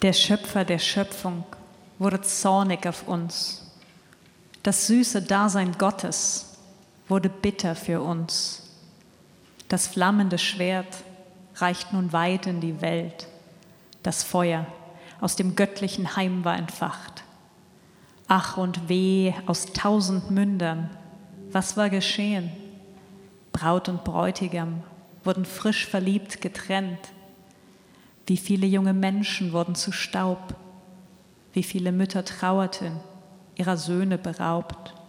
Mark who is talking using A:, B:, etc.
A: Der Schöpfer der Schöpfung wurde zornig auf uns. Das süße Dasein Gottes wurde bitter für uns. Das flammende Schwert reicht nun weit in die Welt. Das Feuer aus dem göttlichen Heim war entfacht. Ach und weh aus 1000 Mündern, was war geschehen? Braut und Bräutigam wurden frisch verliebt getrennt. Wie viele junge Menschen wurden zu Staub, wie viele Mütter trauerten, ihrer Söhne beraubt.